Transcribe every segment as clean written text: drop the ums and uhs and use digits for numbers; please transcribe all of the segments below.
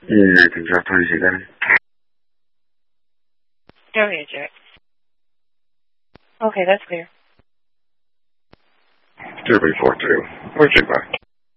Nathan Drive 26, got it. Go ahead, Jack. Okay, that's clear. 0342. Where's your back?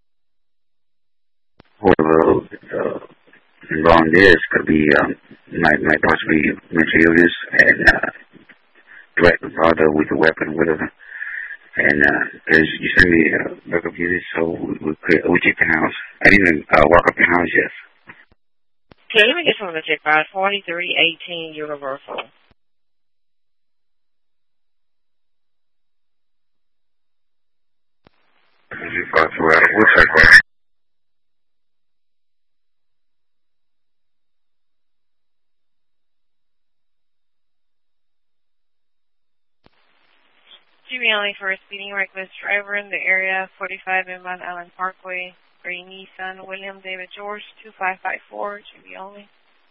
Well, wrong is could be, might possibly mental illness and, threat the father with a weapon, whatever. And, cause you send me, backup units, so we check the house. I didn't, walk up the house yet. Okay, let me get someone to check out 4318 Universal. We'll check that. Only for a speeding reckless driver in the area, 45 Inbound Island Parkway, Green Nissan, William David George, 2554, GB only.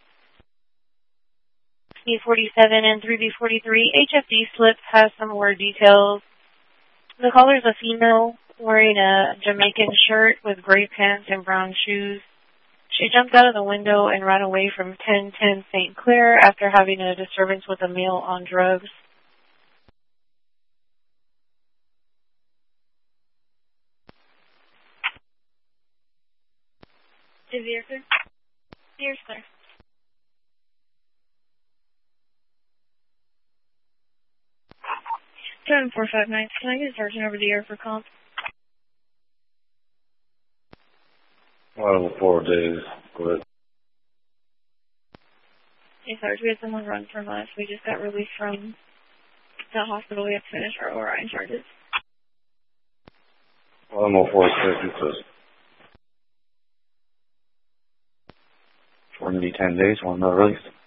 B47 and 3B43, HFD slip has some more details. The caller is a female wearing a Jamaican shirt with gray pants and brown shoes. She jumped out of the window and ran away from 1010 St. Clair after having a disturbance with a male on drugs. Is the air clear? The air's clear. 7459. Can I get a sergeant over the air for comp? 4 days. Go ahead. Hey, Sarge, we had someone run from us. We just got released from the hospital. We have to finish our ORI charges. 466. 10 days, 1 not released.